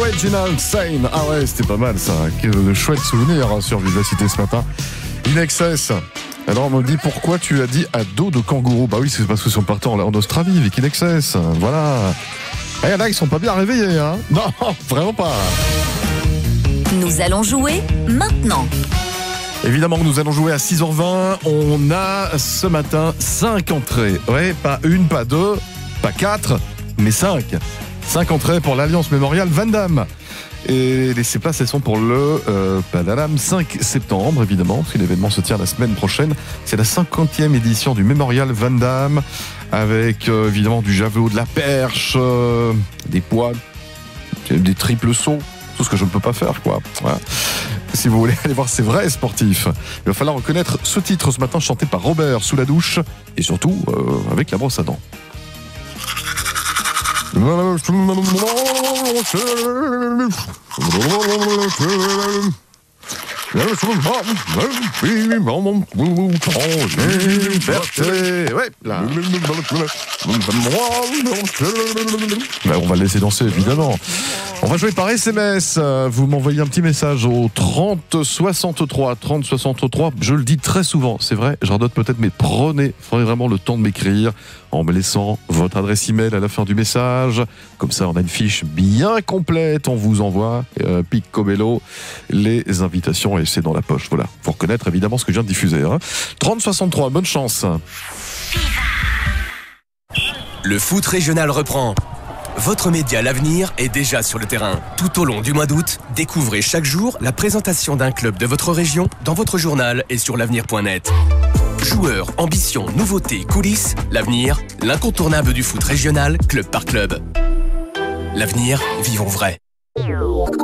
Original Sane. Ah ouais, c'était pas mal ça. De chouettes souvenirs sur Vivacité ce matin. In Excess. Alors on me dit pourquoi tu as dit à dos de kangourou. Bah oui, c'est parce que sont partis en Australie avec In Excess. Voilà. Et là, ils sont pas bien réveillés, hein. Non, vraiment pas. Nous allons jouer maintenant. Évidemment que nous allons jouer à 6h20. On a ce matin 5 entrées. Ouais, pas une, pas deux, pas 4, mais 5. 5 entrées pour l'Alliance Mémorial Van Damme. Et ces places, elles sont pour le 5 septembre, évidemment, parce que l'événement se tient la semaine prochaine. C'est la 50e édition du Mémorial Van Damme, avec évidemment du javelot, de la perche, des poids, des triples sauts, tout ce que je ne peux pas faire, quoi. Voilà. Si vous voulez aller voir ces vrais sportifs, il va falloir reconnaître ce titre ce matin chanté par Robert sous la douche, et surtout avec la brosse à dents. Ouais, là. On va le laisser danser, évidemment. On va jouer par SMS. Vous m'envoyez un petit message au 3063. 3063, je le dis très souvent, c'est vrai, j'en note peut-être, mais prenez vraiment le temps de m'écrire en me laissant votre adresse email à la fin du message. Comme ça, on a une fiche bien complète. On vous envoie, picobello, les invitations et c'est dans la poche. Voilà. Faut reconnaître évidemment ce que je viens de diffuser. 3063, bonne chance. Le foot régional reprend. Votre média L'Avenir est déjà sur le terrain. Tout au long du mois d'août, découvrez chaque jour la présentation d'un club de votre région dans votre journal et sur l'avenir.net. Joueurs, ambitions, nouveautés, coulisses, L'Avenir, l'incontournable du foot régional, club par club. L'Avenir, vivons vrai.